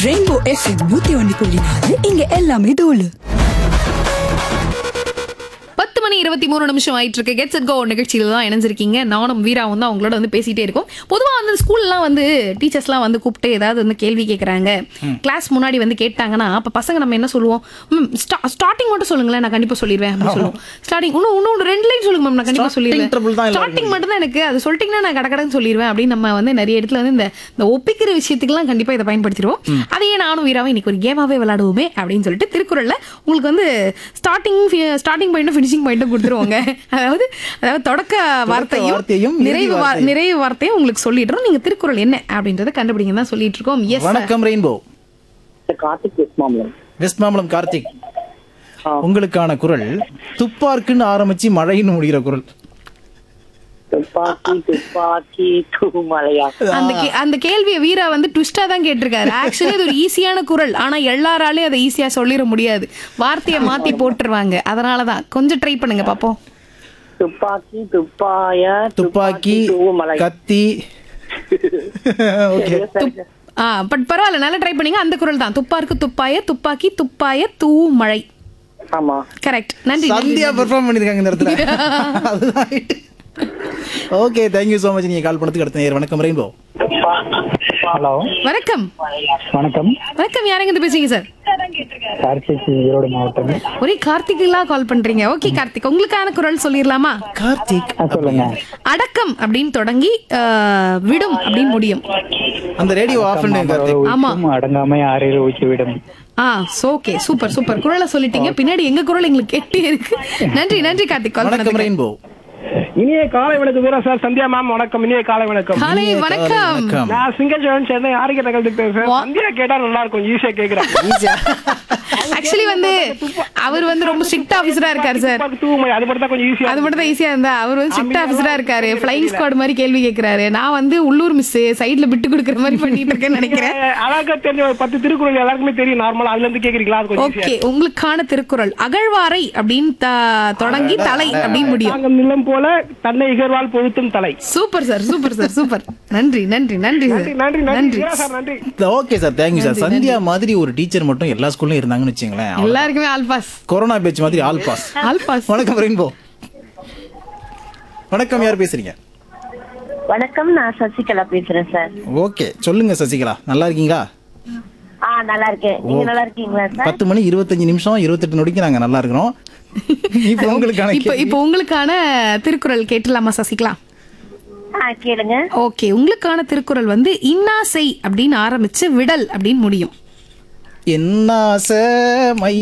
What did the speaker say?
Rainbow FM 101.4 இங்க எல்லாமே தோலு. 10:23 ஆயிட்டு இருக்கு. கெட்ஸ் இட் கோ நிகழ்ச்சியில தான் இணைஞ்சிருக்கீங்க. நானும் வீராவும் தான் அவங்களோட வந்து பேசிட்டே இருக்கோம். பொதுவா வந்து ஸ்கூல்லாம் வந்து டீச்சர்ஸ்லாம் வந்து கூப்பிட்டு ஏதாவது வந்து கேள்வி கேட்கறாங்க, கிளாஸ் முன்னாடி வந்து கேட்டாங்கன்னா அப்ப பசங்க நம்ம என்ன சொல்லுவோம், ஸ்டார்டிங் மட்டும் சொல்லுங்களேன், நான் கண்டிப்பா சொல்லிடுவேன் அப்படின்னு சொல்லுவோம். ஸ்டார்டிங் இன்னும் 2 லைன் சொல்லுங்க மேம், நான் கண்டிப்பா சொல்லிடுவேன். ஸ்டார்டிங் மட்டும் தான் எனக்கு, அது சொல்லிட்டீங்கன்னா நான் கடகடன்னு சொல்லிடுவேன் அப்படின்னு நம்ம வந்து நிறைய இடத்துல வந்து இந்த ஒப்பிக்கிற விஷயத்துக்குலாம் கண்டிப்பா இதை பயன்படுத்திடுவோம். அதையே நானும் வீராவும் இன்னைக்கு ஒரு கேமாவே விளையாடுவோமே அப்படின்னு சொல்லிட்டு திருக்குறள்ல உங்களுக்கு வந்து ஸ்டார்டிங் பாயிண்ட் ஃபினிஷிங் பாயிண்ட் கொடுத்துருவாங்க. அதாவது தொடக்க வார்த்தையும் நிறைவு வார்த்தையும் உங்களுக்கு சொல்லிடுறோம். நீங்க திருக்குறள் என்ன அப்படின்றத கண்டுபிடிங்க தான் சொல்லிட்டு இருக்கோம். வணக்கம் ரெயின்போ. கார்த்திக் வெஸ்ட் மாம்பலம் கார்த்திக். உங்களுக்கான குரல் துப்பார்க்குன்னு ஆரம்பிச்சு மழைன்னு முடிகிற குரல். துப்பாக்கி தூமலையா? அந்த கேள்வியை வீரா வந்து ட்விஸ்டா தான் கேட்டிருக்காரு. ஆக்சுவலி இது ஒரு ஈஸியான குரல், ஆனா எல்லாராலையும் அதை ஈஸியா சொல்லிட முடியாது, வார்த்தையை மாத்தி போட்டுருவாங்க. அதனாலதான் கொஞ்சம் ட்ரை பண்ணுங்க பாப்போம். துப்பாக்கி துப்பாக்கி கத்தி. பட் பரவாயில்ல, நல்லா ட்ரை பண்ணீங்க. அந்த குரல் தான், துப்பார்க்கு துப்பாய துப்பாக்கி துப்பாய தூ மழை. ஆமா, கரெக்ட். நன்றி. சந்தியா பெர்ஃபார்ம் பண்ணிருக்காங்க இந்த இடத்துல. அதுதான். Okay, thank you so much. நீங்க கால் பண்ணதுக்கு அடுத்த நேரம். வணக்கம் ரெயின்போ. ஹலோ, வணக்கம். வணக்கம். வணக்கம், யாருங்க இருந்து பேசுறீங்க சார்? கார்த்திக், ஈரோடு மாவட்டம். ஒரே கார்த்திக்லாம் கால் பண்றீங்க. ஓகே கார்த்திக், உங்களுக்கான குரல் சொல்லிடலாமா? கார்த்திக் சொல்லுங்க. அடக்கம் அப்படின்னு தொடங்கி விடும் அப்படின்னு முடியும். அந்த ரேடியோ ஆஃப் பண்ணுங்க கார்த்திக். ஆமா, அடங்காமை ஆறில் ஊற்றி விடும். ஓகே, சூப்பர் குரலை சொல்லிட்டீங்க. பின்னாடி எங்க குரல் எங்களுக்கு கேட்டே இருக்கு. நன்றி கார்த்திக். வணக்கம் ரெயின்போ. இனிய காலை வணக்கம் வீரா சார். சந்தியா மேம் வணக்கம். இனிய காலை வணக்கம். காலை வணக்கம். நான் சிங்கச்சோழன் சேர்ந்து யாருக்கு தகவல் பேசுறேன். சந்தியா கேட்டா நல்லா இருக்கும், ஈஸியா கேக்குறேன். ஆக்சுவலி வந்து அவர் வந்து ரொம்ப ஸ்ட்ரிக்ட் ஆபீசரா இருக்காரு சார். அது மட்டும் தான் கொஞ்சம் ஈஸியா, அது மட்டும் தான் ஈஸியா இருந்தா. அவர் வந்து ஸ்ட்ரிக்ட் ஆபீசரா இருக்காரு, ஃப்ளைங் ஸ்குவாட் மாதிரி கேள்வி கேக்குறாரு. நான் வந்து உள்ளூர் மிஸ் சைடுல விட்டு கொடுக்குற மாதிரி பண்ணிட்டு இருக்கேன்னு நினைக்கிறேன். அழகா தெரிஞ்ச ஒரு 10 திருக்குறள் எல்லாருக்குமே தெரியும் நார்மலா, அதுல இருந்து கேக்குறீங்களா? ஓகே, உங்களுக்கான திருக்குறள் அகழ்வாரை அப்படின்னு தொடங்கி தலை அப்படின்னு முடியும். நிலம் போல தன்னை இகழ்வால் பொழுத்தும் தலை. Super sir. நன்றி sir. Okay sir, thank you sir. Sandhya மாதிரி ஒரு டீச்சர் மட்டும் எல்லா ஸ்கூல்ல இருந்தாங்கன்னு வச்சுங்களேன், எல்லாருக்குமே ஆல் பாஸ். கொரோனா பேட்ச் மாதிரி ஆல் பாஸ். வணக்கம் ரெயின்போ. வணக்கம், யார் பேசுறீங்க? வணக்கம், நான் சசிகலா பேசுறேன் சார். ஓகே, சொல்லுங்க சசிகலா, நல்லா இருக்கீங்களா? நல்லா இருக்கேன். நீங்க நல்லா இருக்கீங்களா சார்? 10 மணி 25 நிமிஷம் 28 நொடிக்கு நாங்க நல்லா இருக்கிறோம். இப்போ உங்களுக்கான திருக்குறள் கேட்டலாமா சசிகலா? கேளுங்க. ஓகே, உங்களுக்கான திருக்குறள் வந்து இன்னாசை அப்படின்னு ஆரம்பிச்சு விடல் அப்படின்னு முடியும். என்னாசை மை